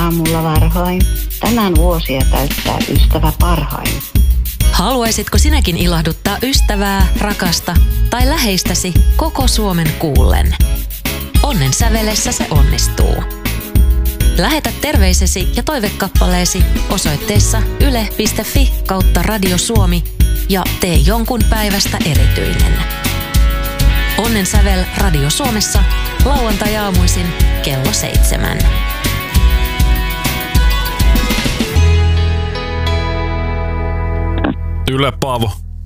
aamulla varhain. Tänään vuosia täyttää ystävä parhain. Haluaisitko sinäkin ilahduttaa ystävää, rakasta tai läheistäsi koko Suomen kuullen? Onnen sävelessä se onnistuu. Lähetä terveisesi ja toivekappaleesi osoitteessa yle.fi/Radio Suomi ja tee jonkun päivästä erityinen. Onnen sävel Radio Suomessa lauantai-aamuisin kello 7. Yle Paavo.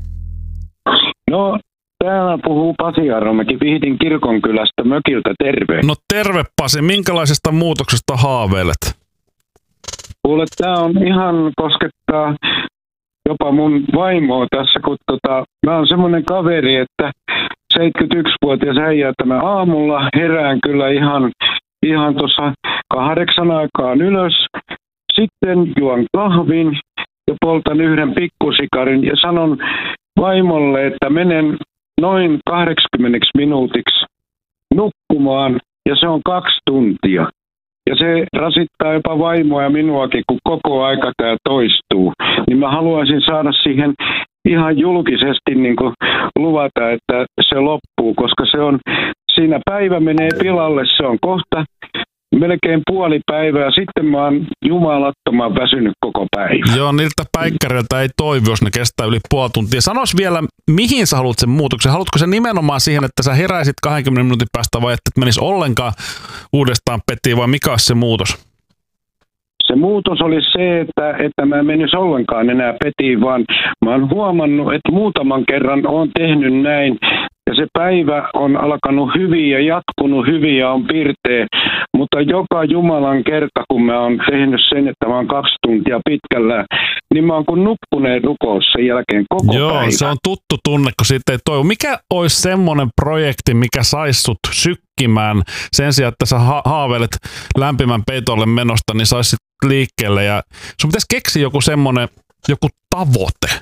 No, täällä puhuu Pasi Arromäki Vihdin kirkonkylästä mökiltä, terve. No terve Pasi, minkälaisesta muutoksesta haaveilet? Kuule, tää on ihan koskettaa jopa mun vaimoa tässä, kun mä oon semmonen kaveri, että 71-vuotias äijä, että mä aamulla herään kyllä ihan tuossa 8 aikaan ylös. Sitten juon kahvin ja poltan yhden pikkusikarin ja sanon vaimolle, että menen noin 80 minuutiksi nukkumaan ja se on 2 tuntia. Ja se rasittaa jopa vaimoa ja minuakin, kun koko aika tämä toistuu. Niin mä haluaisin saada siihen ihan julkisesti niin kuin luvata, että se loppuu, koska se on, siinä päivä menee pilalle, se on kohta melkein puoli päivää. Sitten mä oon jumalattoman väsynyt koko päivä. Joo, niiltä päikkäreiltä ei toivu, jos ne kestää yli puoli tuntia. Sanois vielä, mihin sä haluat sen muutoksen? Haluatko se nimenomaan siihen, että sä heräisit 20 minuutin päästä vai että et menisi ollenkaan uudestaan petiin vai mikä olisi se muutos? Se muutos oli se, että mä en menisi ollenkaan enää petiin, vaan mä oon huomannut, että muutaman kerran oon tehnyt näin. Ja se päivä on alkanut hyvin ja jatkunut hyvin ja on pirteä. Mutta joka Jumalan kerta, kun mä oon tehnyt sen, että mä oon 2 tuntia pitkällä, niin mä oon kuin nukkuneen rukous sen jälkeen koko päivä. Joo, se on tuttu tunne, kun siitä ei toivu. Mikä olisi semmoinen projekti, mikä saisi sut sykkimään sen sijaan, että sä haaveilet lämpimän peitolle menosta, niin saisit liikkeelle. Ja sun pitäisi keksiä joku tavoite.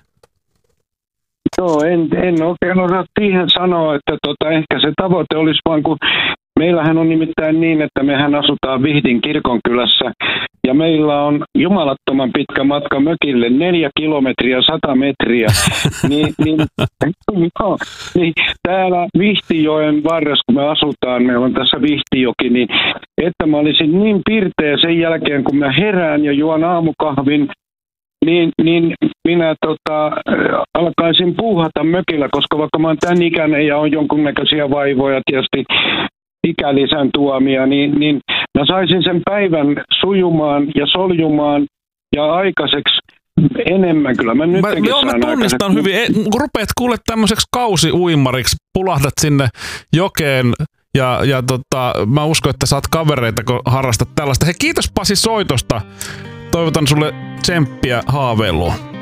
Joo, en oikein osaa siihen sanoa, että ehkä se tavoite olisi vaan, kun meillähän on nimittäin niin, että mehän asutaan Vihdin kirkonkylässä ja meillä on jumalattoman pitkä matka mökille, 4 kilometriä, 100 metriä. niin täällä Vihtijoen varressa, kun me asutaan, meillä on tässä Vihtijoki, niin että mä olisin niin pirteä sen jälkeen, kun mä herään ja juon aamukahvin, niin minä alkaisin puuhata mökillä, koska vaikka mä oon tämän ikäinen ja on jonkunnäköisiä vaivoja tietysti ikälisän tuomia, niin mä saisin sen päivän sujumaan ja soljumaan ja aikaiseksi enemmän kyllä. Mä tunnistan hyvin. Kun rupeat kuule tämmöiseksi kausiuimariksi, pulahdat sinne jokeen ja mä uskon, että saat kavereita, kun harrastat tällaista. Hei, kiitos Pasi soitosta. Toivotan sulle tsemppiä haaveilua.